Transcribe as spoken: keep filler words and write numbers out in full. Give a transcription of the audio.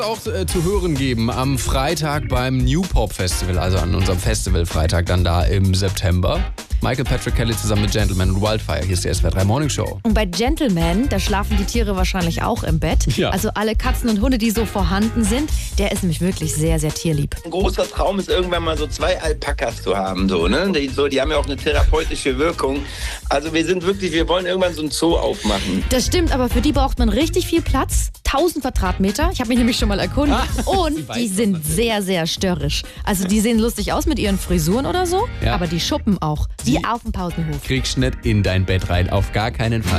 Auch äh, zu hören geben am Freitag beim New Pop Festival, also an unserem Festival-Freitag dann da im September. Michael Patrick Kelly zusammen mit Gentleman und Wildfire. Hier ist die S W R drei Morning Show. Und bei Gentleman, da schlafen die Tiere wahrscheinlich auch im Bett. Ja. Also alle Katzen und Hunde, die so vorhanden sind, der ist nämlich wirklich sehr, sehr tierlieb. Ein großer Traum ist irgendwann mal so zwei Alpakas zu haben, so, ne? Die, so, die haben ja auch eine therapeutische Wirkung. Also wir sind wirklich, wir wollen irgendwann so ein Zoo aufmachen. Das stimmt, aber für die braucht man richtig viel Platz. tausend Quadratmeter. Ich habe mich nämlich schon mal erkundigt. Und die sind sehr, sehr störrisch. Also die sehen lustig aus mit ihren Frisuren oder so, Ja. aber die schuppen auch. Wie auf dem Pausenhof. Kriegst nicht in dein Bett rein, auf gar keinen Fall.